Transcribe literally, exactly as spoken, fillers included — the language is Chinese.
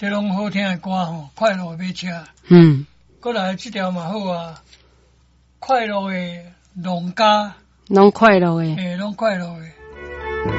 这拢好听的歌吼，快乐的马车。 嗯， 过来这条嘛好啊，快乐的农家， 拢快乐诶。 诶，拢快乐的。